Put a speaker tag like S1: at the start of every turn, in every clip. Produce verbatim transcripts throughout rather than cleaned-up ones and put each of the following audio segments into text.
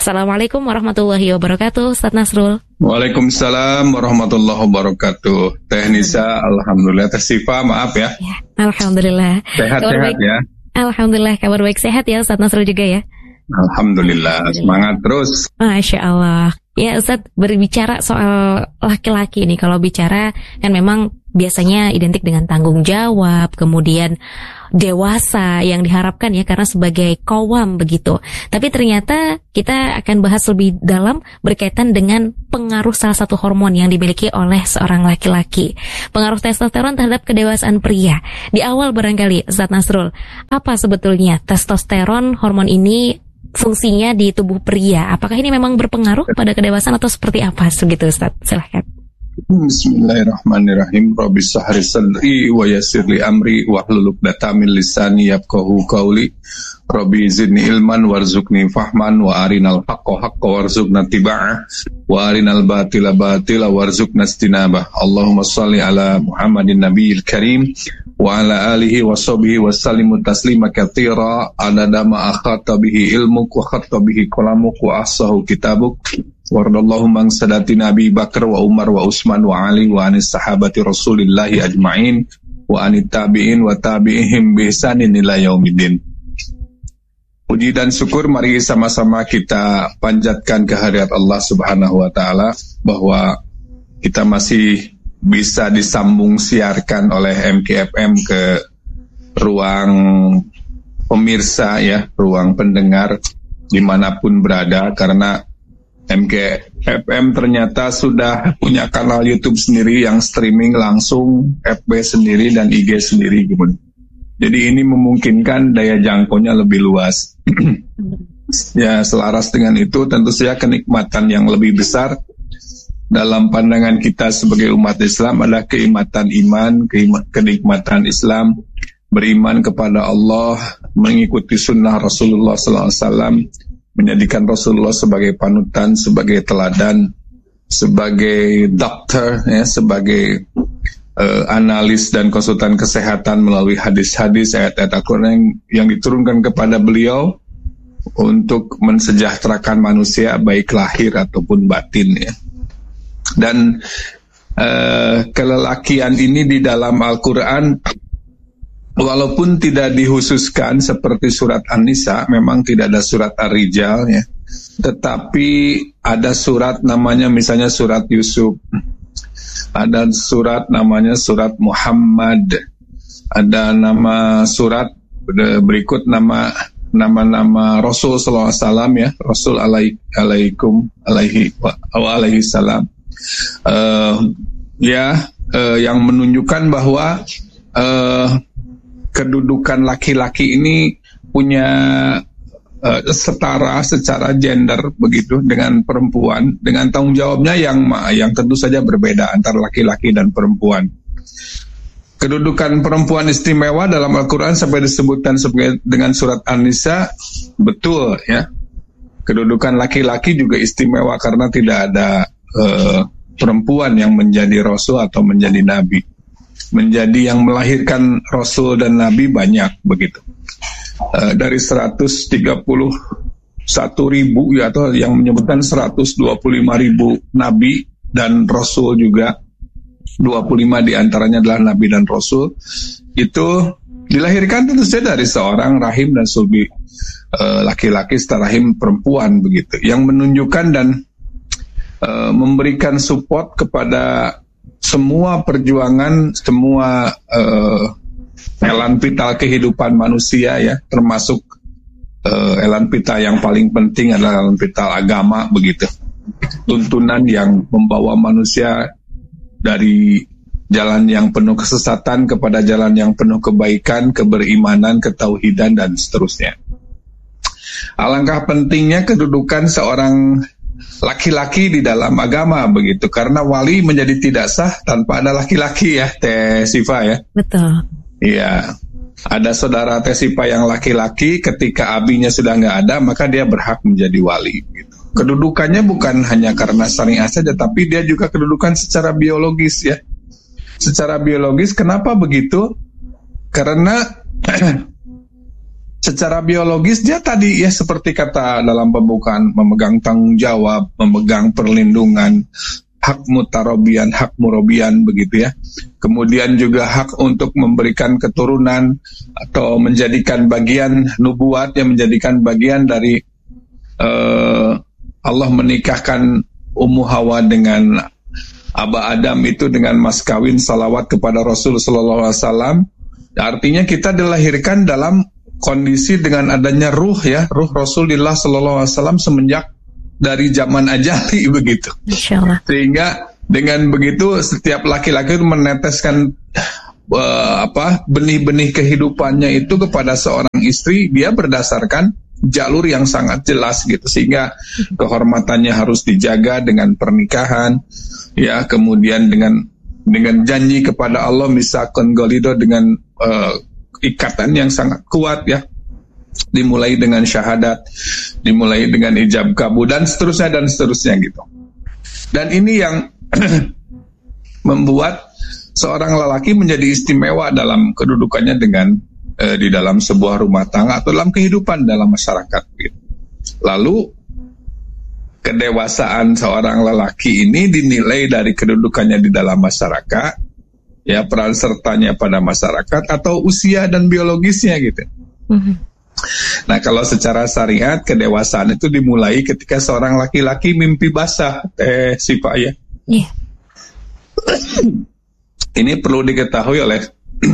S1: Assalamualaikum warahmatullahi wabarakatuh, Ustaz Nasrul.
S2: Waalaikumsalam warahmatullahi wabarakatuh. Teh Nisa, alhamdulillah. Teh Sifa, maaf ya.
S1: Ya, alhamdulillah.
S2: Sehat-sehat ya.
S1: Alhamdulillah, kabar baik, sehat ya Ustaz Nasrul juga ya.
S2: Alhamdulillah, semangat terus.
S1: Masya Allah. Ya Ustaz, berbicara soal laki-laki nih, kalau bicara kan memang biasanya identik dengan tanggung jawab, kemudian dewasa yang diharapkan ya, karena sebagai qawwam begitu. Tapi ternyata kita akan bahas lebih dalam berkaitan dengan pengaruh salah satu hormon yang dimiliki oleh seorang laki-laki. Pengaruh testosteron terhadap kedewasaan pria. Di awal barangkali Ustaz Nasrul, apa sebetulnya testosteron, hormon ini fungsinya di tubuh pria? Apakah ini memang berpengaruh pada kedewasaan atau seperti apa? Begitu Ustaz, silahkan.
S2: Bismillahirrahmanirrahim. Rabbi shrah li sadri wa yassir li amri wahlul 'uqdatam min lisani yafqahu qawli. Rabbi zidni ilman warzuqni fahman wa arinal haqqo haqqo warzuqna tiba'ah wa arinal batila batila warzuqna istinabah. Allahumma shalli ala Muhammadin nabiyil karim wa ala alihi wa sahbihi wa sallimu taslima katsira adada ma akhata bihi ilmuk wa khatta bihi qalamuk wa ahsahu kitabuk. Wardallahu man sadati Nabi Bakar wa Umar wa Utsman wa Ali wa anis sahabati Rasulillahi ajma'in wa anit tabi'in wa tabi'ihim bi ihsanin ila yaumiddin. Puji dan syukur mari sama-sama kita panjatkan kehadirat Allah Subhanahu wa taala bahwa kita masih bisa disambung siarkan oleh M K F M ke ruang pemirsa ya, ruang pendengar dimanapun berada, karena M K F M ternyata sudah punya kanal YouTube sendiri yang streaming langsung, F B sendiri dan I G sendiri gitu. Jadi ini memungkinkan daya jangkaunya lebih luas. Ya, selaras dengan itu tentu saja kenikmatan yang lebih besar dalam pandangan kita sebagai umat Islam adalah kenikmatan iman, kenikmatan Islam, beriman kepada Allah, mengikuti sunnah Rasulullah sallallahu alaihi wasallam, menjadikan Rasulullah sebagai panutan, sebagai teladan, sebagai dokter, ya, sebagai uh, analis dan konsultan kesehatan melalui hadis-hadis, ayat-ayat Al-Quran yang, yang diturunkan kepada beliau untuk mensejahterakan manusia baik lahir ataupun batin, ya. Dan uh, kelelakian ini di dalam Al-Quran, walaupun tidak dihususkan seperti surat An-Nisa, memang tidak ada surat Ar-Rijal ya, tetapi ada surat namanya misalnya surat Yusuf, ada surat namanya surat Muhammad, ada nama surat berikut nama nama-nama Rasul sallallahu alaihi wasallam ya, Rasul alaikum alaihi wa alaihi salam, uh, ya uh, yang menunjukkan bahwa uh, kedudukan laki-laki ini punya uh, setara secara gender begitu dengan perempuan, dengan tanggung jawabnya yang yang tentu saja berbeda antara laki-laki dan perempuan. Kedudukan perempuan istimewa dalam Al-Quran sampai disebutkan sebagai dengan surat An-Nisa, betul ya. Kedudukan laki-laki juga istimewa karena tidak ada uh, perempuan yang menjadi rasul atau menjadi nabi. Menjadi yang melahirkan Rasul dan Nabi banyak begitu. Uh, dari seratus tiga puluh satu ribu ya, atau yang menyebutkan seratus dua puluh lima ribu Nabi dan Rasul juga, dua puluh lima diantaranya adalah Nabi dan Rasul, itu dilahirkan tentu saja dari seorang rahim dan sulbi uh, laki-laki serta rahim perempuan begitu, yang menunjukkan dan uh, memberikan support kepada semua perjuangan, semua uh, elan vital kehidupan manusia ya, termasuk uh, elan vital yang paling penting adalah elan vital agama begitu. Tuntunan yang membawa manusia dari jalan yang penuh kesesatan kepada jalan yang penuh kebaikan, keberimanan, ketauhidan dan seterusnya. Alangkah pentingnya kedudukan seorang laki-laki di dalam agama begitu, karena wali menjadi tidak sah tanpa ada laki-laki ya, Teh Sifa ya.
S1: Betul.
S2: Iya. Ada saudara Teh Sifa yang laki-laki, ketika abinya sudah nggak ada, maka dia berhak menjadi wali gitu. Kedudukannya bukan hanya karena syariah saja, tapi dia juga kedudukan secara biologis ya. Secara biologis kenapa begitu? Karena secara biologis dia tadi ya seperti kata dalam pembukaan, memegang tanggung jawab, memegang perlindungan, hak mutarobian, hak murabian begitu ya. Kemudian juga hak untuk memberikan keturunan atau menjadikan bagian nubuat, yang menjadikan bagian dari uh, Allah menikahkan Ummu Hawa dengan Aba Adam itu dengan mas kawin salawat kepada Rasul sallallahu alaihi wasallam. Artinya kita dilahirkan dalam kondisi dengan adanya ruh ya, ruh Rasulullah sallallahu alaihi wasallam semenjak dari zaman ajali begitu. Insyaallah. Sehingga dengan begitu setiap laki-laki meneteskan uh, apa benih-benih kehidupannya itu kepada seorang istri, dia berdasarkan jalur yang sangat jelas gitu, sehingga kehormatannya harus dijaga dengan pernikahan ya, kemudian dengan dengan janji kepada Allah misakun golido, dengan uh, ikatan yang sangat kuat ya, dimulai dengan syahadat, dimulai dengan ijab kabul dan seterusnya dan seterusnya gitu. Dan ini yang membuat seorang lelaki menjadi istimewa dalam kedudukannya dengan eh, di dalam sebuah rumah tangga atau dalam kehidupan dalam masyarakat gitu. Lalu kedewasaan seorang lelaki ini dinilai dari kedudukannya di dalam masyarakat ya, peran sertanya pada masyarakat atau usia dan biologisnya gitu. Mm-hmm. Nah kalau secara syariat kedewasaan itu dimulai ketika seorang laki-laki mimpi basah, eh si Pak ya. Yeah. Ini perlu diketahui oleh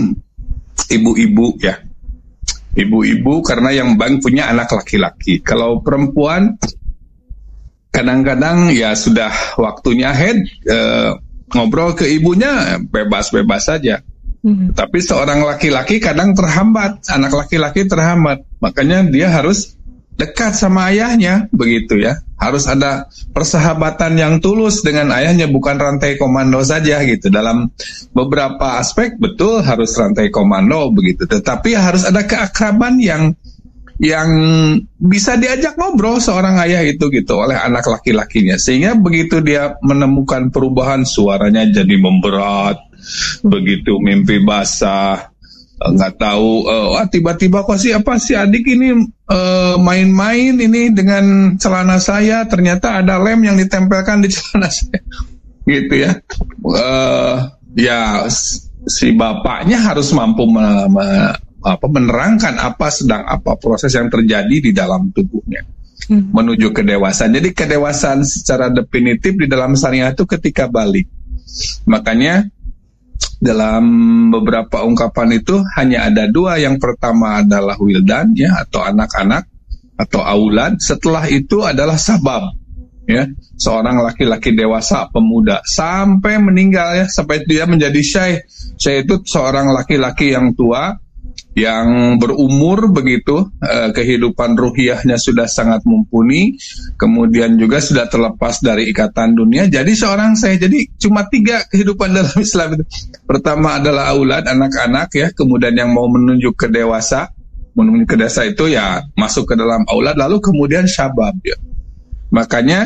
S2: ibu-ibu ya, ibu-ibu karena yang bang punya anak laki-laki. Kalau perempuan kadang-kadang ya sudah waktunya head. Eh, ngobrol ke ibunya bebas-bebas saja. Hmm. Tapi seorang laki-laki kadang terhambat, anak laki-laki terhambat. Makanya dia harus dekat sama ayahnya, begitu ya. Harus ada persahabatan yang tulus dengan ayahnya, bukan rantai komando saja gitu. Dalam beberapa aspek betul harus rantai komando begitu. Tetapi harus ada keakraban yang yang bisa diajak ngobrol seorang ayah itu gitu oleh anak laki-lakinya, sehingga begitu dia menemukan perubahan suaranya jadi memberat, begitu mimpi basah, nggak tahu, uh, wah tiba-tiba kok sih apa sih adik ini uh, main-main ini dengan celana saya, ternyata ada lem yang ditempelkan di celana saya, gitu ya. Uh, ya si bapaknya harus mampu me- me- apa menerangkan apa sedang apa proses yang terjadi di dalam tubuhnya hmm. menuju kedewasaan. Jadi kedewasaan secara definitif di dalam syariat itu ketika balik. Makanya dalam beberapa ungkapan itu hanya ada dua. Yang pertama adalah wildan ya, atau anak-anak atau aulad. Setelah itu adalah sabab ya, seorang laki-laki dewasa, pemuda sampai meninggal ya, sampai dia menjadi syekh. Syekh itu seorang laki-laki yang tua, yang berumur begitu, eh, kehidupan ruhiyahnya sudah sangat mumpuni, kemudian juga sudah terlepas dari ikatan dunia. Jadi seorang saya, jadi cuma tiga kehidupan dalam Islam itu. Pertama adalah aulad, anak-anak ya, kemudian yang mau menuju ke dewasa, menuju ke dewasa itu ya masuk ke dalam aulad, lalu kemudian syabab ya. Makanya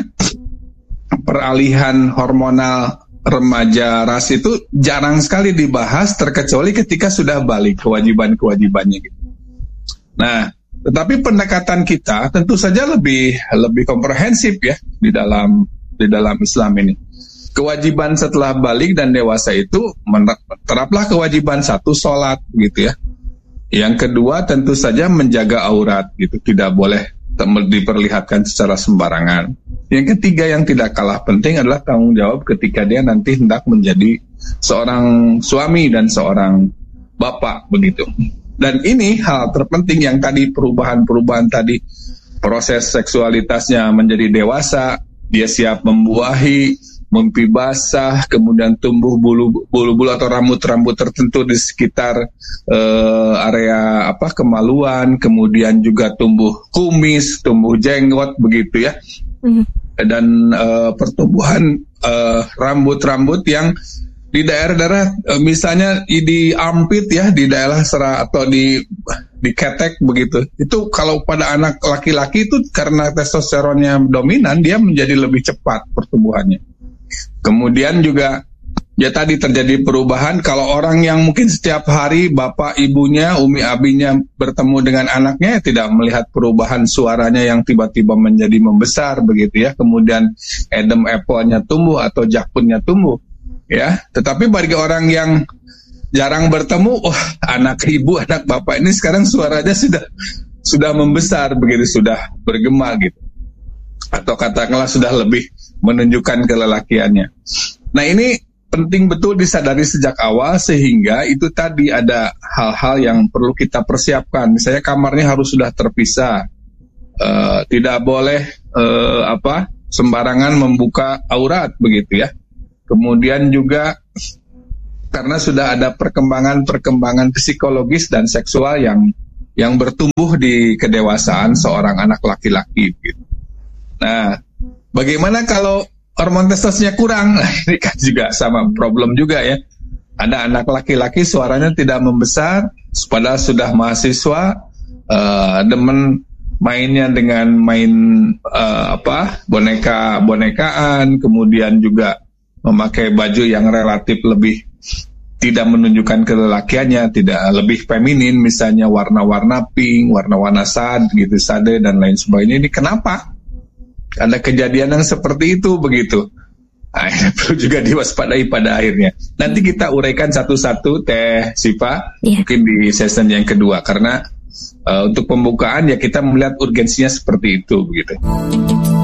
S2: peralihan hormonal remaja ras itu jarang sekali dibahas, terkecuali ketika sudah balik kewajiban-kewajibannya gitu. Nah, tetapi pendekatan kita tentu saja lebih lebih komprehensif ya di dalam di dalam Islam ini. Kewajiban setelah balik dan dewasa itu teraplah kewajiban satu, sholat gitu ya. Yang kedua tentu saja menjaga aurat gitu, tidak boleh diperlihatkan secara sembarangan. Yang ketiga yang tidak kalah penting adalah tanggung jawab ketika dia nanti hendak menjadi seorang suami dan seorang bapak begitu. Dan ini hal terpenting yang tadi, perubahan-perubahan tadi, proses seksualitasnya menjadi dewasa, dia siap membuahi, mimpi basah, kemudian tumbuh bulu-bulu atau rambut-rambut tertentu di sekitar uh, area apa kemaluan, kemudian juga tumbuh kumis, tumbuh jenggot begitu ya. Mm-hmm. Dan uh, pertumbuhan uh, rambut-rambut yang di daerah-daerah uh, misalnya di armpit ya, di daerah serah atau di di ketek begitu. Itu kalau pada anak laki-laki itu karena testosteronnya dominan, dia menjadi lebih cepat pertumbuhannya. Kemudian juga ya tadi terjadi perubahan. Kalau orang yang mungkin setiap hari bapak ibunya, umi abinya bertemu dengan anaknya, tidak melihat perubahan suaranya yang tiba-tiba menjadi membesar begitu ya. Kemudian Adam Apple-nya tumbuh atau Jakpunnya tumbuh ya. Tetapi bagi orang yang jarang bertemu, oh anak ibu, anak bapak ini sekarang suaranya sudah sudah membesar begitu, sudah bergema gitu. Atau katakanlah sudah lebih menunjukkan kelelakiannya. Nah ini penting betul disadari sejak awal, sehingga itu tadi ada hal-hal yang perlu kita persiapkan. Misalnya kamarnya harus sudah terpisah, uh, tidak boleh uh, apa sembarangan membuka aurat begitu ya. Kemudian juga karena sudah ada perkembangan-perkembangan psikologis dan seksual yang yang bertumbuh di kedewasaan seorang anak laki-laki gitu. Nah, bagaimana kalau hormon testosteronnya kurang? Nah, ini kan juga sama problem juga ya. Ada anak laki-laki suaranya tidak membesar, padahal sudah mahasiswa, uh, demen mainnya dengan main uh, apa boneka-bonekaan, kemudian juga memakai baju yang relatif lebih tidak menunjukkan kelelakiannya, tidak lebih feminin, misalnya warna-warna pink, warna-warna sad, gitu, sade dan lain sebagainya. Ini kenapa? Ada kejadian yang seperti itu begitu. Nah, ini perlu juga diwaspadai pada akhirnya. Nanti kita uraikan satu-satu, Teh Siva, yeah. Mungkin di season yang kedua, karena uh, untuk pembukaan ya kita melihat urgensinya seperti itu begitu.